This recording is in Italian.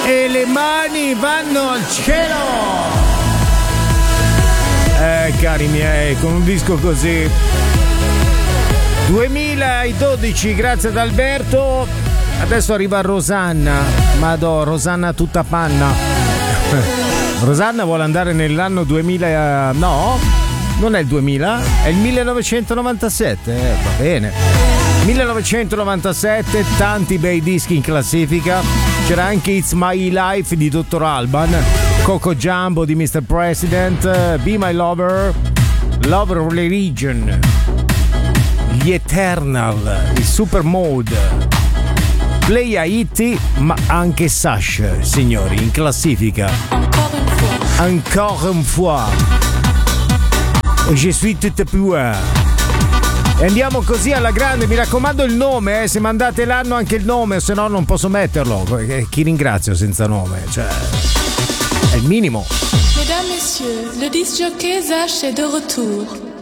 e le mani vanno al cielo. Cari miei, con un disco così 2012, grazie ad Alberto. Adesso arriva Rosanna. Madò, Rosanna tutta panna. Rosanna vuole andare nell'anno 2000. No, non è il 2000, è il 1997. Va bene. 1997, tanti bei dischi in classifica. C'era anche It's My Life di Dr. Alban, Coco Jumbo di Mr. President, Be My Lover, Love Religion, gli Eternal, il Super Mode, Play Haiti, ma anche Sash, signori, in classifica. Encore une fois. Je suis tout puer. E andiamo così alla grande, mi raccomando il nome, se mandate l'anno anche il nome, se no non posso metterlo. Chi ringrazio senza nome? Cioè, è il minimo. Mesdames, messieurs, le disc jockey Zach est de retour.